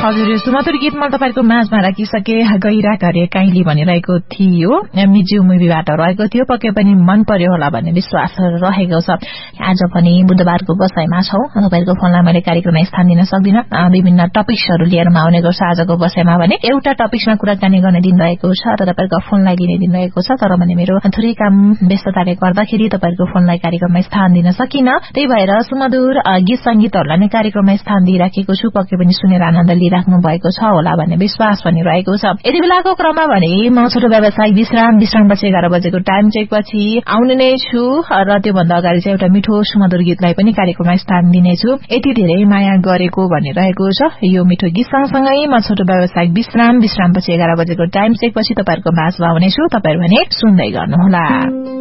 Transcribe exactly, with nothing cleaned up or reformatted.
हजुर सुमधुर गीतमा तपाईको माझमा राखिसके गहिरा घरे काइली भनिरहेको थियो मिज्यू मुभीबाट रहेको थियो पक्कै पनि मन पर्यो होला भन्ने विश्वास रहेको छ। आज पनि बुधबारको बसाइमा छौ तपाईको फोनलाई मैले कार्यक्रममा स्थान दिन सक्दिन विभिन्न टपिक्सहरु लिएर आउने गर्छ आजको बसाइमा भने एउटा टपिक्समा कुराकानी गर्ने दिन रहेको छ र तपाईको फोनलाई लिने दिन रहेको छ तर भने मेरो थोरै काम व्यस्तताले गर्दाखेरि तपाईको फोनलाई कार्यक्रममा स्थान दिन सकिन त्यही भएर सुमधुर गीत संगीतहरुलाई नै कार्यक्रममा स्थान दिइराखेको छु पक्कै पनि सुनेर आनन्द लिइराख्नु भएको छ होला भन्ने विश्वास पनि रहेको छ। यति बेलाको क्रममा भने म छोटो व्यवसायिक विश्राम विश्रामपछि एघार बजेको टाइम चेक पछि आउने नै छु र त्यो भन्दा अगाडि चाहिँ एउटा मिठो सुमधुर गीतलाई पनि कार्यक्रममा स्थान दिनेछु यति धेरै माया गरेको भनिरहेको छ यो मिठो गीत सँगसँगै म छोटो व्यवसायिक विश्राम विश्रामपछि एघार बजेको टाइम चेक पछि तपाईहरुको माझमा आउनेछु तपाईहरु भने सुन्दै गर्नुहोला।